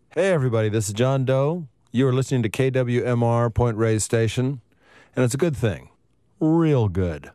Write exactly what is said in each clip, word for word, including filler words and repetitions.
Hey, everybody, this is John Doe. You are listening to K W M R Point Reyes Station, and it's a good thing. Real good.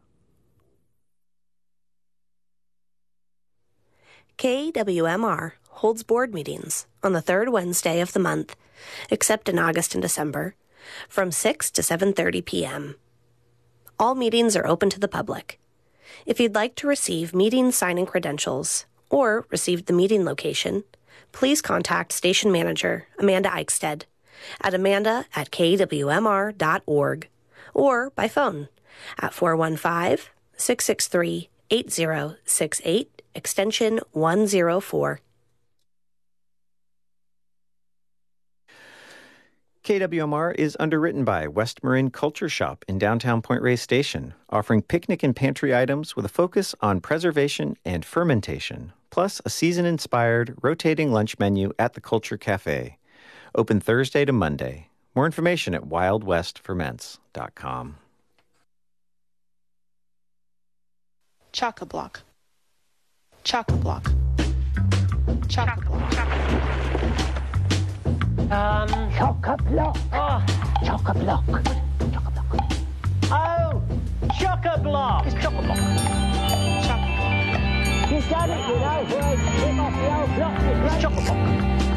K W M R holds board meetings on the third Wednesday of the month, except in August and December, from six to seven thirty p.m. All meetings are open to the public. If you'd like to receive meeting sign-in credentials or receive the meeting location, please contact station manager Amanda Eichstead at amanda at k w m r dot org or by phone at four one five, six six three, eight zero six eight, extension one oh four. K W M R is underwritten by West Marin Culture Shop in downtown Point Reyes Station, offering picnic and pantry items with a focus on preservation and fermentation, plus a season-inspired, rotating lunch menu at the Culture Cafe. Open Thursday to Monday. More information at wild west ferments dot com. Chock-a-block. Chock-a-block. Chock-a-block. Um, chock-a-block. Oh, chock-a-block. Chock-a-block. Oh, chock-a-block. It's chock-a-block. Chock-a-block. You've done it, you know, where I tip off the old block. It's chock-a-block.